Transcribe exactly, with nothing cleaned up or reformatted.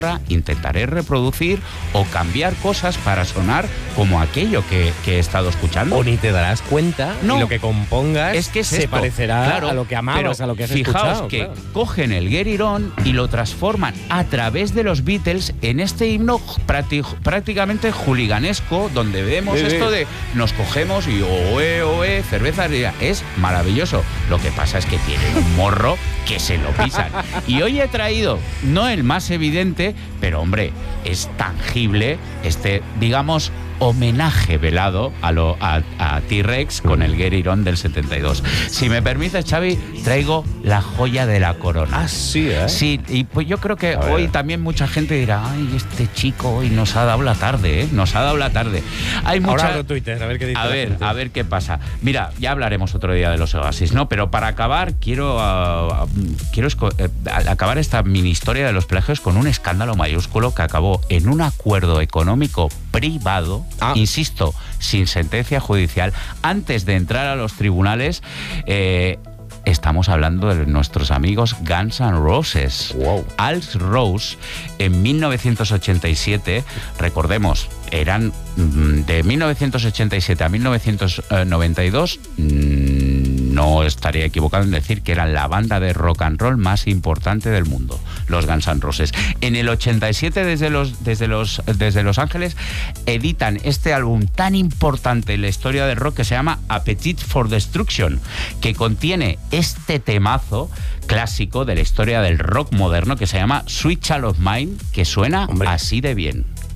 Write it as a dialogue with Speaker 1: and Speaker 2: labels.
Speaker 1: intentaré reproducir o cambiar cosas para sonar como aquello que, que he estado escuchando.
Speaker 2: O ni te darás cuenta
Speaker 1: no,
Speaker 2: y lo que compongas
Speaker 1: es que es
Speaker 2: se
Speaker 1: esto.
Speaker 2: parecerá
Speaker 1: Claro,
Speaker 2: a lo que amabas, a lo que has
Speaker 1: fijaos
Speaker 2: escuchado.
Speaker 1: que
Speaker 2: Claro.
Speaker 1: cogen el Get It On y lo transforman a través de los Beatles en este himno prácti- prácticamente juliganesco, donde vemos
Speaker 2: Sí,
Speaker 1: esto
Speaker 2: sí.
Speaker 1: de nos cogemos y oe, oe, cerveza. Es maravilloso. Lo que pasa es que tienen un morro que se lo pisan. Y hoy he traído, no el más evidente, pero hombre, es tangible este, digamos, homenaje velado a, lo, a, a T-Rex con el Get It On del setenta y dos. Si me permites, Xavi, traigo la joya de la corona.
Speaker 2: Ah, sí, ¿eh?
Speaker 1: Sí, y pues yo creo que hoy también mucha gente dirá, ay, este chico hoy nos ha dado la tarde, ¿eh? Nos ha dado la tarde. Hay mucha...
Speaker 2: Ahora abro Twitter, a ver qué dice
Speaker 1: A
Speaker 2: la
Speaker 1: ver,
Speaker 2: gente.
Speaker 1: a ver qué pasa. Mira, ya hablaremos otro día de los Oasis, ¿no? Pero para acabar, quiero, uh, quiero esco- eh, acabar esta mini historia de los plagios con un escándalo mayúsculo que acabó en un acuerdo económico privado,
Speaker 2: ah.
Speaker 1: insisto, sin sentencia judicial, antes de entrar a los tribunales. eh, Estamos hablando de nuestros amigos Guns N' Roses.
Speaker 2: Wow.
Speaker 1: Alex Rose, en mil novecientos ochenta y siete, recordemos, eran mm, de mil novecientos ochenta y siete a mil novecientos noventa y dos, mmm, no estaría equivocado en decir que eran la banda de rock and roll más importante del mundo, los Guns N' Roses. En el ochenta y siete, desde los, desde los, desde Los Ángeles, editan este álbum tan importante en la historia del rock que se llama Appetite for Destruction, que contiene este temazo clásico de la historia del rock moderno que se llama Sweet Child of Mine, que suena
Speaker 2: Hombre.
Speaker 1: así de bien.